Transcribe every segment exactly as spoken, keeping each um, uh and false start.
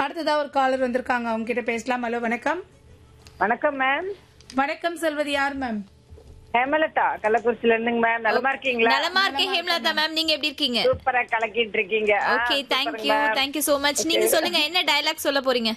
அடுத்ததா ஒரு காலர் வந்திருக்காங்க, அவங்க கிட்ட பேசலாம். ஹலோ, வணக்கம். வணக்கம் மேம். வணக்கம் சொல்வது யார் மேம்? ஹேமலதா கள்ளக்குறிச்சில இருந்துங்க மேம். நலமா இருக்கீங்களா? நலமா இருக்கேன் ஹேமலதா மேம், நீங்க எப்படி இருக்கீங்க? சூப்பரா கலக்கிட்டு இருக்கீங்க. Okay, thank you thank you so much. நீங்க சொல்லுங்க, என்ன டயலாக் சொல்ல போறீங்க?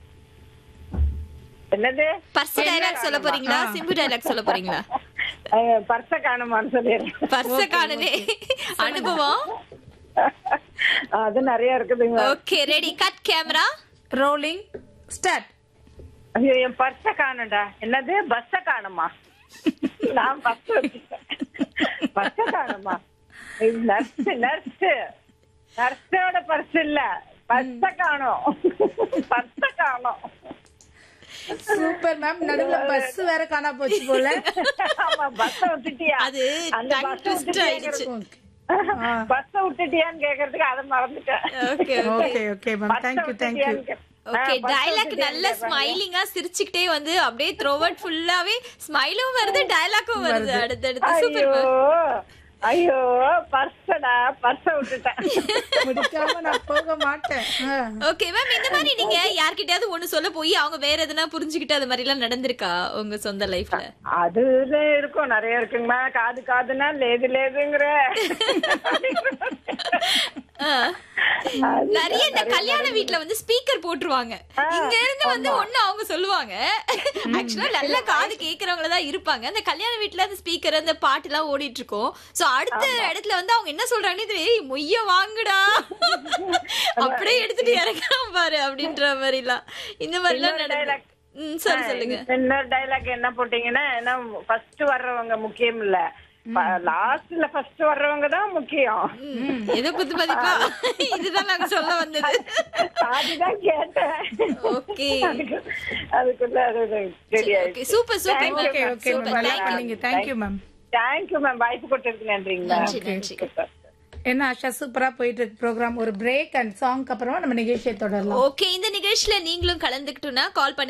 என்னது? பர்ஸ் டயலாக் சொல்ல போறீங்களா, சிம்பு டயலாக் சொல்ல போறீங்களா? பர்ஸ காணுமான்னு சொல்லிடுறேன். பர்ஸ் காணலே அனுபவம். அது நிறைய இருக்குதுங்க. Okay, ready, cut camera rolling start. ஐயோ, என் பர்ஸ காணும்டா. என்னது? பஸ்ஸ காணுமா? நான் பஸ் வச்சுட்டேன். பஸ்ஸ காணுமா? நர்ஸ் நர்ஸ் நர்ஸோட பர்ஸ் இல்ல, பர்ஸ காணும். பர்ஸ காணும். Super ma'am. நடுவுல பஸ் வேற காணா போச்சு போல. ஆமா, பஸ்ஸ விட்டுட்டியா? அது அந்த tongue பஸ்ஸ twister விட்டுட்டியா ஆயிடுச்சு. கேக்குறது. பஸ்ஸ விட்டுட்டியான்னு கேக்குறதுக்கு அதை மறந்துட்டேன். ஓகே ஓகே ஓகே மேம், பஸ்ஸ thank you thank you. விட்டுட்டியான்னு K- okay, ஆ, பஸ்ஸ டயலாக் விட்டுட்டியான்னு நல்ல கேட்பாங்க. ஸ்மைலிங்கா சிரிச்சுக்கிட்டே வந்து அப்படியே த்ரோவர்ட் ஃபுல்லாவே ஸ்மைலும் வருது, டயலாக்கும் வருது அடுத்தடுத்து. சூப்பர் ஐயோ மேம். ஐயோ, பர்ஸடா, பர்ஸ விட்டுட்டேன். முடிக்காம நான் போக மாட்டேன். ஆ. ஓகே மேம், இந்த மாதிரி நீங்க யார்கிட்டயாவது ஒண்ணு சொல்ல போய் அவங்க வேற எதுனா புரிஞ்சுக்கிட்டு அது மாதிரி எல்லாம் நடந்திருக்கா உங்க சொந்த லைஃப்ல? அது இருக்கும், நிறைய இருக்குங்கம்மா. காது காதுன்னா லேது லேதுங்கிற. நிறைய இந்த கல்யாண வீட்ல வந்து ஸ்பீக்கர் போட்டுருவாங்க. இங்க இருந்து வந்து ஒண்ணு அவங்க சொல்லுவாங்க. ஆக்சுவலா நல்ல காது கேக்குறவங்க தான் இருப்பாங்க. அந்த கல்யாண வீட்ல அந்த ஸ்பீக்கர் அந்த பாட்டு எல்லாம் ஓடிட்டு இருக்கும். சோ அடுத்த இடத்துல வந்து அவங்க என்ன சொல்றாங்கன்னு தெரியும். "ஏய், மொய்ய வாங்குடா, அப்படியே எடுத்துட்டு இறக்கலாம் பாரு" அப்படின்ற மாதிரி எல்லாம் இந்த மாதிரி எல்லாம் நடக்கும். ம், சரி சொல்லுங்க. இன்னொரு டைலாக் என்ன போட்டீங்கன்னா, ஏன்னா ஃபர்ஸ்ட் வர்றவங்க முக்கியம் இல்ல, லாஸ்ட்ல ஃபர்ஸ்ட் வர்றவங்க தான் முக்கியம். ம், எதை பத்தி மதிப்பா இதுதான் நாங்க சொல்ல வந்தது. அதுதான் கேட்டேன். ஓகே அதுக்குள்ள அது ரெடி ஆயிடுச்சு. Okay, super super okay ma'am. Okay ma'am, நல்லா பண்ணீங்க. Thank you ma'am. Thank you ma'am, வாய்ப்பு கொடுத்ததுக்கு நன்றிங்க. நன்றி நன்றி. என்ன ஆஷா, சூப்பரா போயிட்டு இருக்கு ப்ரோக்ராம். ஒரு பிரேக் அண்ட் சாங்க்கு அப்புறமா நம்ம நிகழ்ச்சியை தொடரலாம். ஓகே, இந்த நிகழ்ச்சியில நீங்களும் கலந்துக்கிட்டோம்னா கால் பண்ணி